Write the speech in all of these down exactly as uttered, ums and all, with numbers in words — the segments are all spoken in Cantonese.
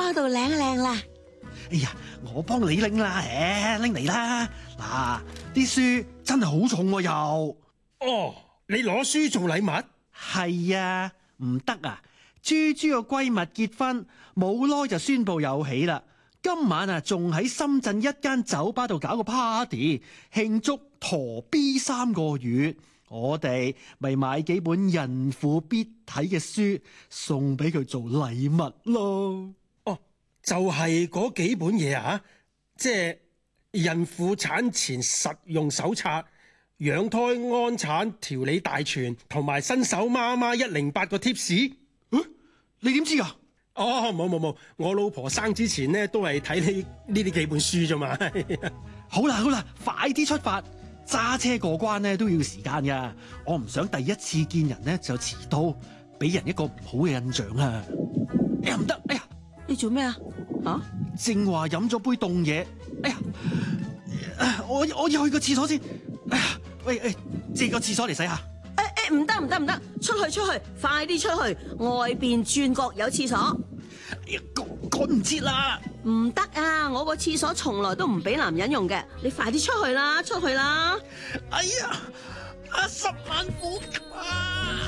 包到靚靚啦。 哎呀，我幫你拎啦，誒，拎嚟啦。嗱，啲書真係好重喎，又。 哦，你攞書做禮物？ 係啊，唔得啊！豬豬個閨蜜結婚冇耐就宣布有喜啦。今晚啊，仲喺深圳一間酒吧度搞個 party 慶祝陀 B 三個月。我哋咪買幾本孕婦必睇嘅書送俾佢做禮物咯。 哦，就係嗰幾本嘢啊，即係孕婦產前實用手冊、養胎安產調理大全同埋新手媽媽一零八個 tips。 啊，你點知啊？ 哦，冇冇冇，我老婆生之前呢都係睇呢呢啲幾本書啫嘛。 好啦好啦，快啲出發！揸車過關咧都要時間噶，我唔想第一次見人咧就遲到，俾人一個唔好嘅印象啊！哎呀唔得，哎呀， 你做咩啊？啊？ 正話飲咗杯凍嘢，哎呀，我我要去個廁所先。哎呀，喂誒，借個廁所嚟洗下。 誒誒，唔得唔得唔得，出去出去，快啲出去，外邊轉角有廁所。 哎呀，趕趕唔切啦！ 唔得啊！我個廁所從來都唔俾男人用嘅，你快啲出去啦，出去啦！ 哎呀，啊十萬苦急啊！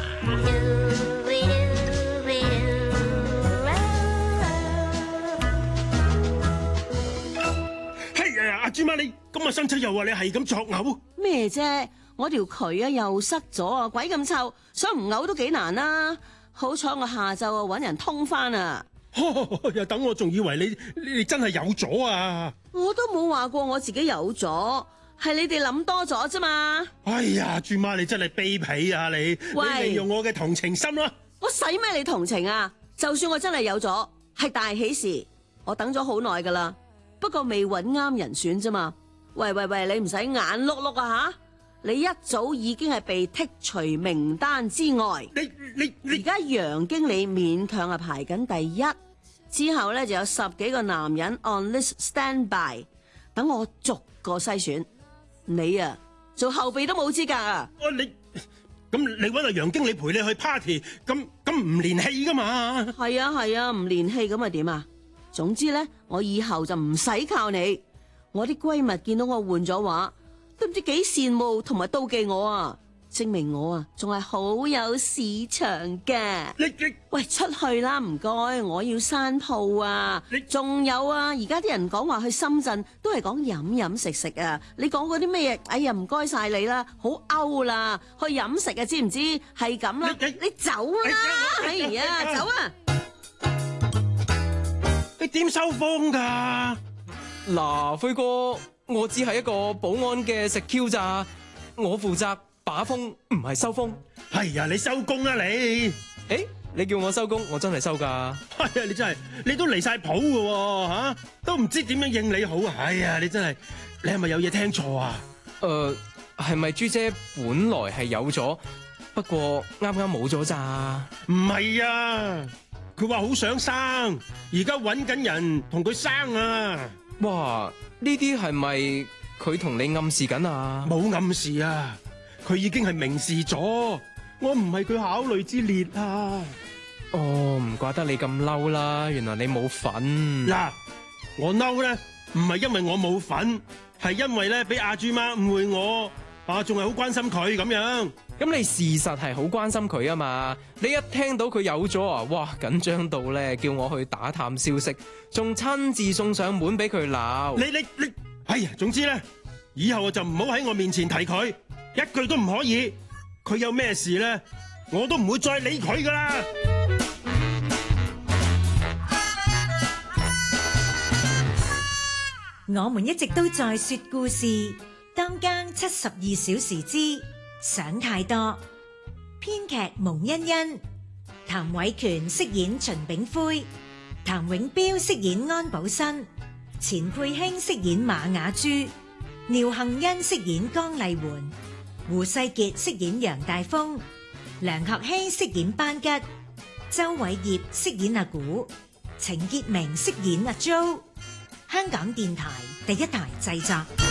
係啊，阿豬媽你今日身體又話你係咁作嘔咩啫？我條渠啊又塞咗啊，鬼咁臭，想唔嘔都幾難啦。好彩我下晝啊搵人通翻啊！ 又等我仲以為你你真係有咗啊！ 我都冇話過我自己有咗，係你哋諗多咗啫嘛！ 哎呀，豬媽你真係卑鄙啊你！ 喂， 你利用我嘅同情心啦！ 我使咩你同情啊？就算我真係有咗，係大喜事，我等咗好耐噶啦，不過未揾啱人選啫嘛！喂喂喂，你唔使眼碌碌啊吓！你一早已經係被剔除名單之外， 你你你而家楊經理勉強係排緊第一，之後咧就有十幾個男人 on list stand by， 等我逐個篩選。你啊，做後備都冇資格啊！ 哦你咁你搵阿楊經理陪你去 party， 咁咁唔連戲噶嘛？ 係啊係啊，唔連戲咁啊點啊？總之咧，我以後就唔使靠你，我啲閨蜜見到我換咗畫，都唔知幾羨慕同埋妒忌我啊！證明我啊，仲係好有市場嘅。 你你喂，出去啦，唔該，我要閂鋪啊！ 你仲有啊，而家啲人講話去深圳都係講飲飲食食啊！你講嗰啲咩嘢？哎呀，唔該晒你啦，好 out 啦，去飲食啊，知唔知？係咁啦， 你你你走啦！哎呀，走啊！ 你點收風噶？ 嗱，輝哥，我只係一個保安嘅食 Q 咋，我負責把風，唔係收風。 係呀，你收工啦你！ 誒，你叫我收工，我真係收噶。 係呀，你真係你都離晒譜噶吓，都唔知點樣應你好啊！哎呀，你真係你係咪有嘢聽錯啊？ 誒、呃，係咪豬姐本來係有咗，不過啱啱冇咗咋？ 唔係啊，佢話好想生，而家搵緊人同佢生啊！ 哇，呢啲係咪佢同你暗示緊啊？ 冇暗示啊，佢已經係明示咗，我唔係佢考慮之列啊！ 哦，唔怪得你咁嬲啦，原來你冇份。 嗱，我嬲咧，唔係因為我冇份，係因為咧俾阿豬媽誤會我，啊，仲係好關心佢咁樣。 咁你事實係好關心佢啊嘛？你一聽到佢有咗啊，哇，緊張到咧，叫我去打探消息，仲親自送上門俾佢鬧。 你你你，哎呀，總之咧，以後就唔好喺我面前提佢，一句都唔可以。佢有咩事咧，我都唔會再理佢噶啦。 我們一直都在說故事，當更七十二小時之想太多。編劇蒙欣欣，譚偉權飾演秦炳輝，譚永彪飾演安寶新，錢佩卿飾演馬雅珠，廖幸欣飾演江麗媛，胡世傑飾演楊大風，梁學希飾演班吉，周偉業飾演阿古，程潔明飾演阿 Jo。香港電台第一台製作。